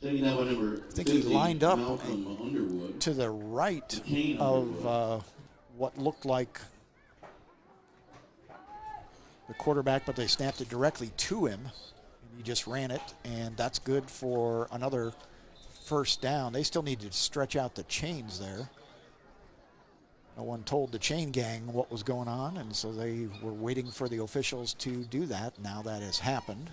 think he lined up to the right of what looked like the quarterback, but they snapped it directly to him. He just ran it, and that's good for another first down. They still need to stretch out the chains there. No one told the chain gang what was going on, and so they were waiting for the officials to do that. Now that has happened.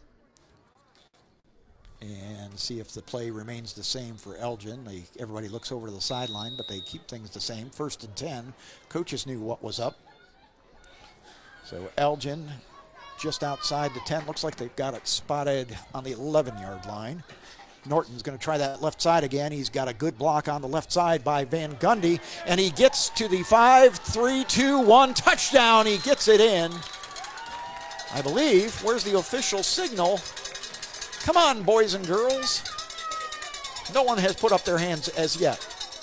And see if the play remains the same for Elgin. Everybody looks over to the sideline, but they keep things the same. 1st and 10. Coaches knew what was up. So Elgin just outside the 10. Looks like they've got it spotted on the 11-yard line. Norton's going to try that left side again. He's got a good block on the left side by Van Gundy, and he gets to the 5, 3, 2, 1 touchdown. He gets it in. I believe. Where's the official signal? Come on, boys and girls. No one has put up their hands as yet.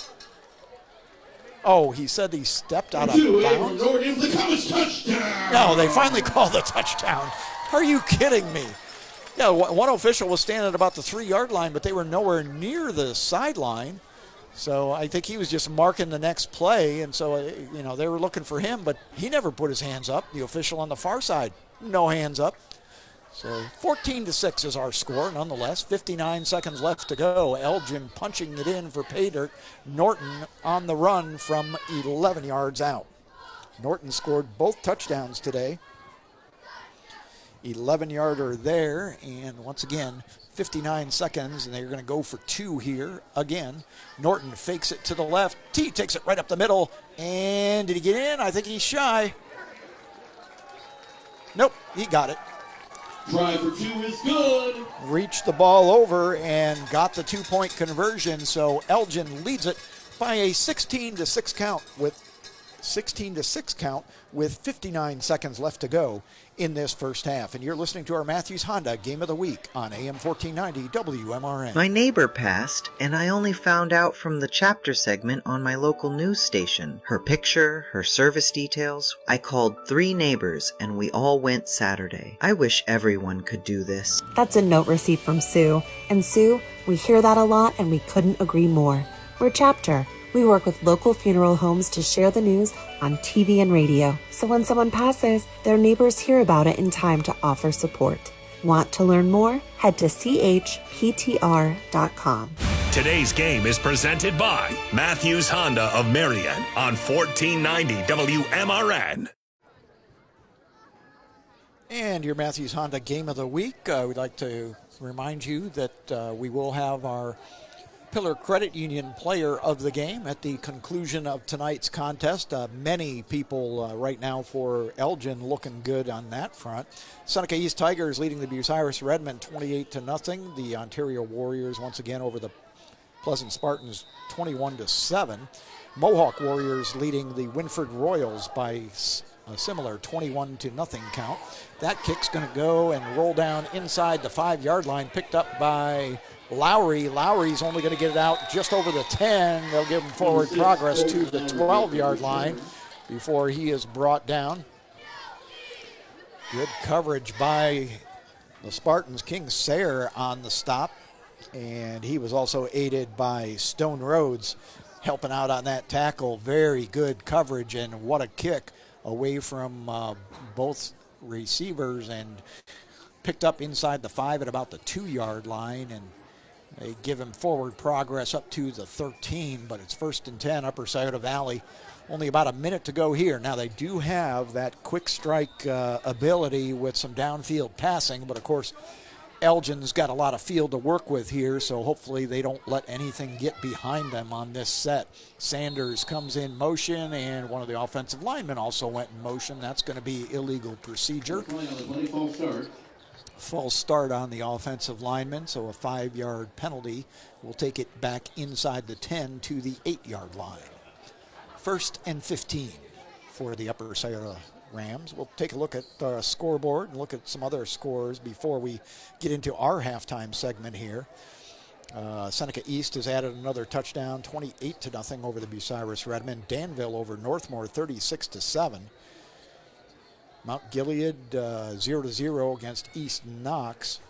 Oh, he said he stepped out of bounds. No, they finally called the touchdown. Are you kidding me? Yeah, one official was standing at about the 3-yard line, but they were nowhere near the sideline. So I think he was just marking the next play, and so they were looking for him, but he never put his hands up. The official on the far side, no hands up. So 14-6 is our score, nonetheless. 59 seconds left to go. Elgin punching it in for pay dirt. Norton on the run from 11 yards out. Norton scored both touchdowns today. 11-yarder there, and once again, 59 seconds, and they're going to go for 2 here. Again, Norton fakes it to the left. T takes it right up the middle, and did he get in? I think he's shy. Nope, he got it. Try for 2 is good. Reached the ball over and got the 2-point conversion, so Elgin leads it by a 16-6 count with 59 seconds left to go in this first half. And you're listening to our Matthews Honda Game of the Week on AM 1490 WMRN. My neighbor passed, and I only found out from the chapter segment on my local news station. Her picture, her service details. I called 3 neighbors, and we all went Saturday. I wish everyone could do this. That's a note received from Sue. And Sue, we hear that a lot, and we couldn't agree more. We're Chapter. We work with local funeral homes to share the news on TV and radio. So when someone passes, their neighbors hear about it in time to offer support. Want to learn more? Head to chptr.com. Today's game is presented by Matthews Honda of Marion on 1490 WMRN. And your Matthews Honda Game of the Week. We'd like to remind you that we will have our Pillar Credit Union Player of the Game at the conclusion of tonight's contest. Many people right now for Elgin looking good on that front. Seneca East Tigers leading the Bucyrus Redmond 28-0. The Ontario Warriors once again over the Pleasant Spartans 21-7. Mohawk Warriors leading the Winford Royals by a similar 21-0 count. That kick's going to go and roll down inside the 5-yard line, picked up by Lowry. Lowry's only going to get it out just over the 10. They'll give him forward progress to the 12-yard line before he is brought down. Good coverage by the Spartans. King Sayer on the stop, and he was also aided by Stone Rhodes helping out on that tackle. Very good coverage, and what a kick away from both receivers, and picked up inside the 5 at about the 2-yard line, and they give him forward progress up to the 13, but it's 1st and 10, Upper Scioto Valley. Only about a minute to go here. Now they do have that quick strike ability with some downfield passing, but of course Elgin's got a lot of field to work with here, so hopefully they don't let anything get behind them on this set. Sanders comes in motion, and one of the offensive linemen also went in motion. That's going to be illegal procedure. False start on the offensive lineman, so a 5-yard penalty will take it back inside the 10 to the 8-yard line. 1st and 15 for the Upper Scioto Rams. We'll take a look at the scoreboard and look at some other scores before we get into our halftime segment here. Seneca East has added another touchdown, 28-0 over the Bucyrus Redmond. Danville over Northmore, 36-7. Mount Gilead 0-0 against East Knox.